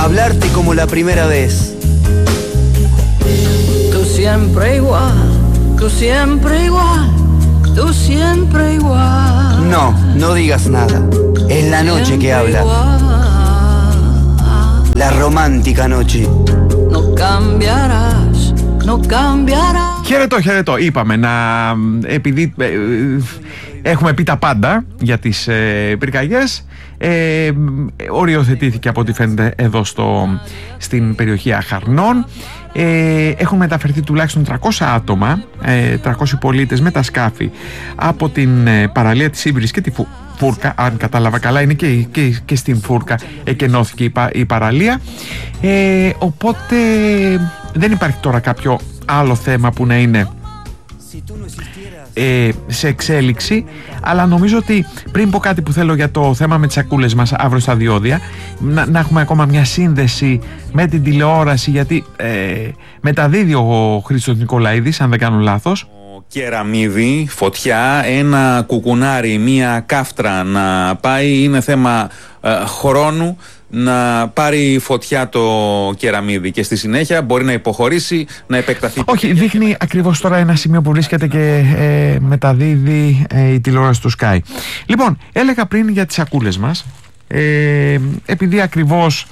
hablarte como la primera vez. Tú siempre igual, tú siempre igual, tú siempre igual. No, no digas nada. Es la noche que habla. La romántica noche. No cambiarás, no cambiarás. Χαιρετώ. Είπαμε επειδή έχουμε πει τα πάντα για τις πυρκαγιές, οριοθετήθηκε από ό,τι φαίνεται εδώ στην περιοχή Αχαρνών. Έχουν μεταφερθεί τουλάχιστον 300 άτομα, 300 πολίτες με τα σκάφη από την παραλία της Ύβρης και τη Φούρκα. Αν κατάλαβα καλά, είναι και στην Φούρκα εκενώθηκε η παραλία. Οπότε δεν υπάρχει τώρα κάποιο άλλο θέμα που να είναι σε εξέλιξη, αλλά νομίζω ότι πριν πω κάτι που θέλω για το θέμα με τις σακούλες μας αύριο στα διόδια, να έχουμε ακόμα μια σύνδεση με την τηλεόραση, γιατί μεταδίδει ο Χρήστος Νικολαίδης, αν δεν κάνω λάθος, κεραμίδι, φωτιά, ένα κουκουνάρι, μία κάφτρα να πάει, είναι θέμα χρόνου να πάρει φωτιά το κεραμίδι και στη συνέχεια μπορεί να υποχωρήσει, να επεκταθεί. Όχι, δείχνει ακριβώς τώρα ένα σημείο που βρίσκεται και μεταδίδει η τηλεόραση του Sky. Λοιπόν, έλεγα πριν για τις σακούλες μας, επειδή ακριβώς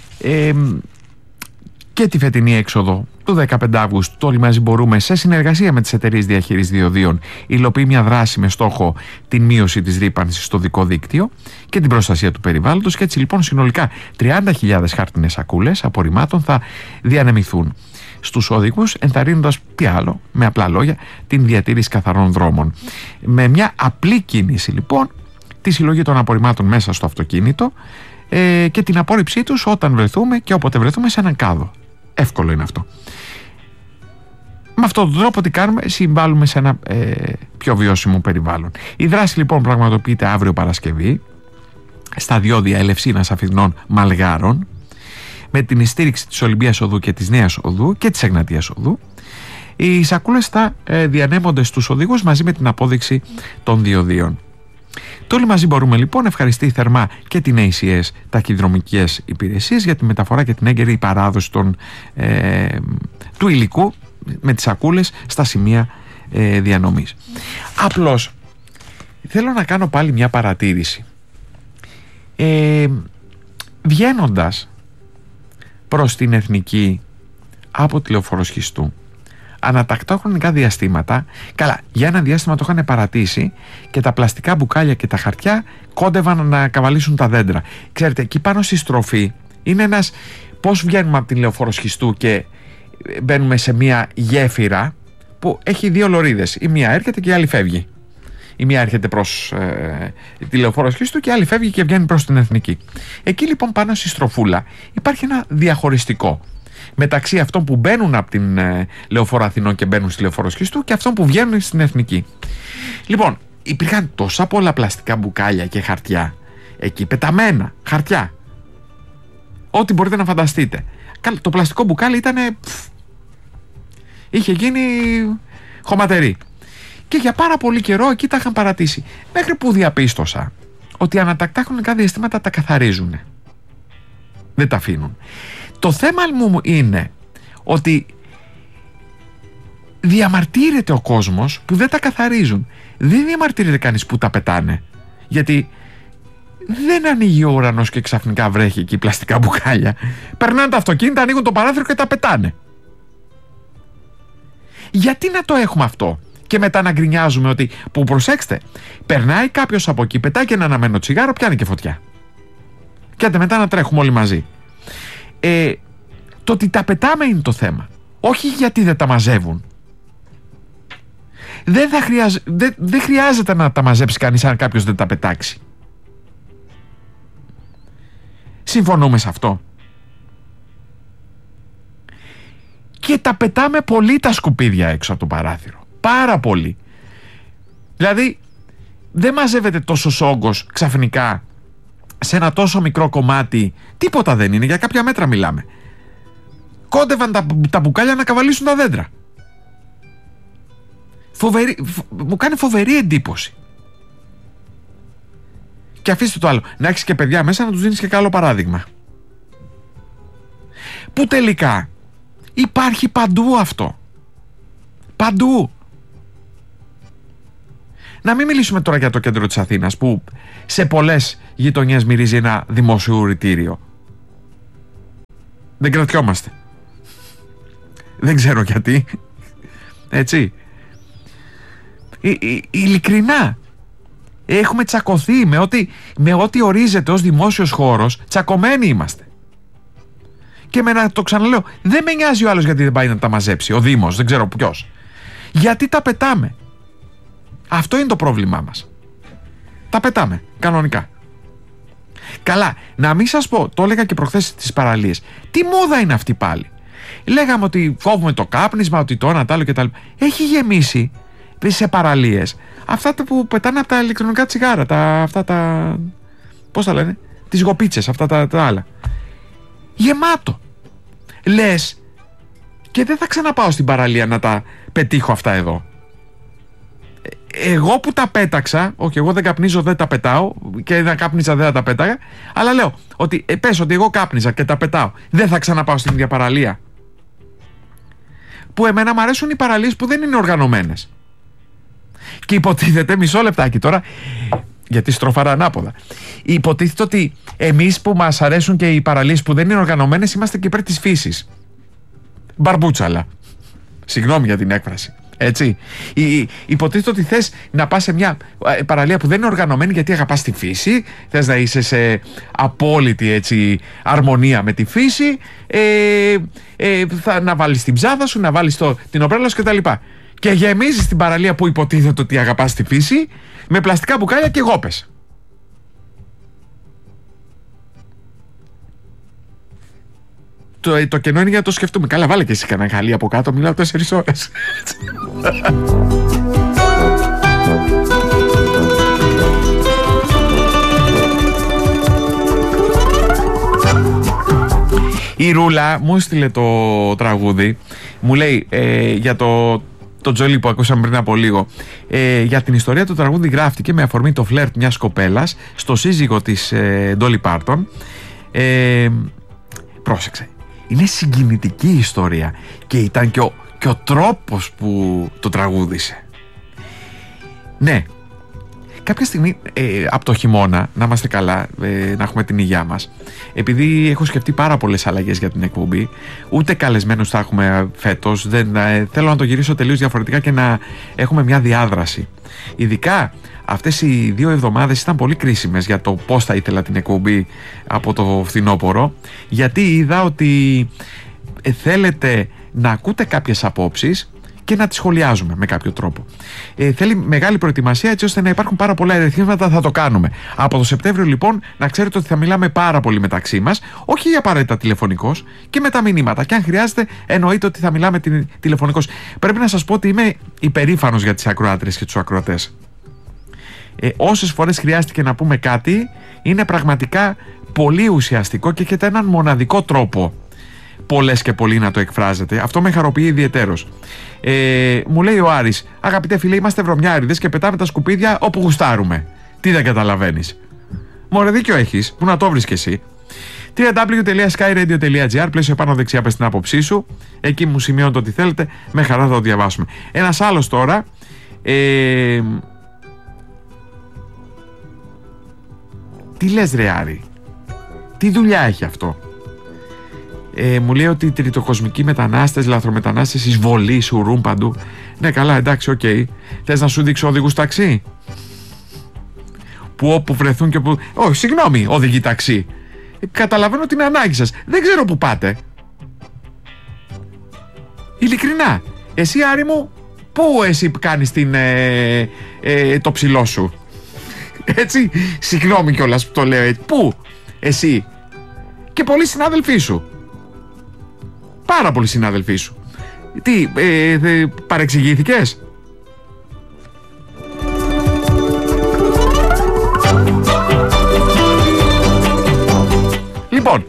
και τη φετινή έξοδο του 15 Αυγούστου το Όλοι Μαζί Μπορούμε, σε συνεργασία με τις εταιρείες διαχείρισης διοδίων, υλοποιεί μια δράση με στόχο την μείωση της ρύπανσης στο δικό δίκτυο και την προστασία του περιβάλλοντος, και έτσι λοιπόν συνολικά 30.000 χάρτινες σακούλες απορριμμάτων θα διανεμηθούν στους οδηγούς, ενθαρρύνοντας με απλά λόγια την διατήρηση καθαρών δρόμων. Με μια απλή κίνηση λοιπόν, τη συλλογή των απορριμμάτων μέσα στο αυτοκίνητο και την απόρριψή τους όταν βρεθούμε και όποτε βρεθούμε σε έναν κάδο. Εύκολο είναι αυτό. Με αυτόν τον τρόπο τι κάνουμε? Συμβάλλουμε σε ένα πιο βιώσιμο περιβάλλον. Η δράση λοιπόν πραγματοποιείται αύριο Παρασκευή στα διόδια Ελευσίνας, Αφινών, Μαλγάρων, με την στήριξη της Ολυμπίας Οδού και της Νέας Οδού και της Εγνατίας Οδού. Οι σακούλες θα διανέμονται στους οδηγούς μαζί με την απόδειξη των διοδίων. Το Όλοι Μαζί Μπορούμε λοιπόν ευχαριστεί θερμά και την ACS ταχυδρομικές υπηρεσίες για τη μεταφορά και την έγκαιρη παράδοση του υλικού με τις σακούλες στα σημεία διανομής. Απλώς θέλω να κάνω πάλι μια παρατήρηση. Βγαίνοντας προς την Εθνική από τη Λεωφόρο Σχιστού, ανατακτά χρονικά διαστήματα, καλά, για ένα διάστημα το είχαν παρατήσει και τα πλαστικά μπουκάλια και τα χαρτιά κόντευαν να καβαλήσουν τα δέντρα. Ξέρετε, εκεί πάνω στη στροφή είναι ένας, πώς βγαίνουμε από την Λεωφόρο Σχιστού και μπαίνουμε σε μια γέφυρα που έχει δύο λωρίδες, η μία έρχεται και η άλλη φεύγει. Η μία έρχεται προς τη Λεωφόρο Σχιστού και η άλλη φεύγει και βγαίνει προς την Εθνική. Εκεί λοιπόν πάνω στη στροφούλα υπάρχει ένα διαχωριστικό μεταξύ αυτών που μπαίνουν από την Λεωφόρο Αθηνών και μπαίνουν στη Λεωφόρο Σχιστού και αυτών που βγαίνουν στην Εθνική. Λοιπόν, υπήρχαν τόσα πολλά πλαστικά μπουκάλια και χαρτιά εκεί, πεταμένα χαρτιά, ό,τι μπορείτε να φανταστείτε. Το πλαστικό μπουκάλι είχε γίνει χωματερή και για πάρα πολύ καιρό εκεί τα είχαν παρατήσει, μέχρι που διαπίστωσα ότι ανατακτά χρονικά διαστήματα τα καθαρίζουν, δεν τα αφήνουν. Το θέμα μου είναι ότι διαμαρτύρεται ο κόσμος που δεν τα καθαρίζουν. Δεν διαμαρτύρεται κανείς που τα πετάνε, γιατί δεν ανοίγει ο ουρανός και ξαφνικά βρέχει εκεί πλαστικά μπουκάλια. Περνάνε τα αυτοκίνητα, ανοίγουν το παράθυρο και τα πετάνε. Γιατί να το έχουμε αυτό και μετά να γκρινιάζουμε ότι, που προσέξτε, περνάει κάποιος από εκεί, πετάει και ένα αναμένο τσιγάρο, πιάνει και φωτιά. Και άντε μετά να τρέχουμε όλοι μαζί. Το ότι τα πετάμε είναι το θέμα, όχι γιατί δεν τα μαζεύουν. Δεν χρειάζεται να τα μαζέψει κανείς αν κάποιος δεν τα πετάξει. Συμφωνούμε σε αυτό? Και τα πετάμε πολύ τα σκουπίδια έξω από το παράθυρο, πάρα πολύ. Δηλαδή δεν μαζεύεται τόσος όγκος ξαφνικά σε ένα τόσο μικρό κομμάτι. Τίποτα δεν είναι, για κάποια μέτρα μιλάμε. Κόντευαν τα μπουκάλια να καβαλήσουν τα δέντρα. Μου κάνει φοβερή εντύπωση. Και αφήστε το άλλο, να έχεις και παιδιά μέσα να τους δίνεις και καλό παράδειγμα. που τελικά υπάρχει παντού αυτό. Παντού. Να μην μιλήσουμε τώρα για το κέντρο της Αθήνας, που σε πολλές γειτονιές μυρίζει ένα δημόσιο ουρητήριο. Δεν κρατιόμαστε. Δεν ξέρω γιατί. Έτσι. Ειλικρινά. Έχουμε τσακωθεί με ό,τι ορίζεται ως δημόσιος χώρος. Τσακωμένοι είμαστε. Και το ξαναλέω, δεν με νοιάζει ο άλλος γιατί δεν πάει να τα μαζέψει. Ο Δήμος, δεν ξέρω ποιος. Γιατί τα πετάμε. Αυτό είναι το πρόβλημά μας. Τα πετάμε, κανονικά. Καλά, να μην σας πω, το έλεγα και προχθές στις παραλίες. Τι μόδα είναι αυτή πάλι. Λέγαμε ότι κόβουμε το κάπνισμα, ότι το ένα, το άλλο και τα άλλα. Έχει γεμίσει σε παραλίες αυτά που πετάνε από τα ηλεκτρονικά τσιγάρα, πώς τα λένε, τις γοπίτσες, αυτά τα άλλα. Γεμάτο. Λες, και δεν θα ξαναπάω στην παραλία να τα πετύχω αυτά εδώ. Εγώ που τα πέταξα, όχι, εγώ δεν καπνίζω, δεν τα πετάω, και δεν κάπνιζα, δεν τα πέταγα, αλλά λέω ότι πες ότι εγώ κάπνιζα και τα πετάω, δεν θα ξαναπάω στην ίδια παραλία. Που εμένα μου αρέσουν οι παραλίες που δεν είναι οργανωμένες. Και υποτίθεται, μισό λεπτάκι τώρα, γιατί στροφάρα ανάποδα. Υποτίθεται ότι εμείς που μας αρέσουν και οι παραλίες που δεν είναι οργανωμένες είμαστε και υπέρ της φύσης. Μπαρμπούτσαλα. Συγγνώμη για την έκφραση. Έτσι. Υποτίθεται ότι θες να πας σε μια παραλία που δεν είναι οργανωμένη γιατί αγαπάς τη φύση, θες να είσαι σε απόλυτη έτσι αρμονία με τη φύση, να βάλεις την ψάδα σου, να βάλεις την ομπρέλα σου κτλ. Και γεμίζεις την παραλία που υποτίθεται ότι αγαπάς τη φύση με πλαστικά μπουκάλια και γόπες. Το κενό είναι για να το σκεφτούμε. Καλά, βάλε και εσύ κανένα χαλί από κάτω, μιλάω 4 ώρες. Η Ρούλα μου έστειλε το τραγούδι. Μου λέει για το Τζολί που ακούσαμε πριν από λίγο. Για την ιστορία του τραγούδι γράφτηκε με αφορμή το φλερτ μιας κοπέλας στο σύζυγο της Ντόλι Πάρτον. Πρόσεξε. Είναι συγκινητική η ιστορία και ήταν και ο τρόπος που το τραγούδισε. Ναι, κάποια στιγμή από το χειμώνα, να είμαστε καλά, να έχουμε την υγειά μας, επειδή έχω σκεφτεί πάρα πολλές αλλαγές για την εκπομπή, ούτε καλεσμένους θα έχουμε φέτος, θέλω να το γυρίσω τελείως διαφορετικά και να έχουμε μια διάδραση. Ειδικά αυτές οι 2 εβδομάδες ήταν πολύ κρίσιμες για το πώς θα ήθελα την εκπομπή από το φθινόπωρο, γιατί είδα ότι θέλετε να ακούτε κάποιες απόψεις και να τις σχολιάζουμε με κάποιο τρόπο. Θέλει μεγάλη προετοιμασία έτσι ώστε να υπάρχουν πάρα πολλά ερεθίσματα, θα το κάνουμε. Από το Σεπτέμβριο λοιπόν να ξέρετε ότι θα μιλάμε πάρα πολύ μεταξύ μας, όχι απαραίτητα τηλεφωνικώς, και με τα μηνύματα. Και αν χρειάζεται εννοείται ότι θα μιλάμε τηλεφωνικώς. Πρέπει να σας πω ότι είμαι υπερήφανος για τις ακροάτριες και τους ακροατές. Όσες φορές χρειάστηκε να πούμε κάτι, είναι πραγματικά πολύ ουσιαστικό και έχετε έναν μοναδικό τρόπο πολλές και πολλοί να το εκφράζετε. Αυτό με χαροποιεί ιδιαιτέρως. Μου λέει ο Άρης, αγαπητέ φίλε, είμαστε βρωμιάριδες και πετάμε τα σκουπίδια όπου γουστάρουμε. Τι δεν καταλαβαίνεις? Μωρέ, δίκιο έχεις, που να το βρεις κι εσύ. www.skyradio.gr, πλαίσιο πάνω δεξιά, πες την άποψή σου. Εκεί μου σημειώνετε ό,τι θέλετε, με χαρά θα το διαβάσουμε. Ένας άλλος τώρα. Τι λες ρε Άρη, τι δουλειά έχει αυτό? Μου λέει ότι οι τριτοκοσμικοί μετανάστες, λαθρομετανάστες, εισβολή, σουρούν παντού. Ναι, καλά, εντάξει, οκ. Θες να σου δείξω οδηγούς ταξί? Που όπου βρεθούν και που... Όχι, συγγνώμη, οδηγεί ταξί. Καταλαβαίνω την ανάγκη σας. Δεν ξέρω που πάτε. Ειλικρινά. Εσύ, Άρη μου, πού εσύ κάνεις το ψηλό σου? Έτσι, συγγνώμη κιόλας που το λέω έτσι. Πού? Εσύ. Και πολλοί συνάδελφοί σου. Πάρα πολλοί συνάδελφοί σου. Τι, παρεξηγήθηκες? Λοιπόν,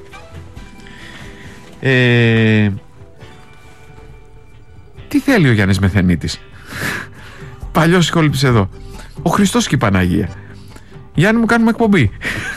τι θέλει ο Γιάννης Μεθενίτης? Παλιός σχόληψε εδώ. Ο Χριστός και η Παναγία. Γιάννη μου, κάνουμε εκπομπή.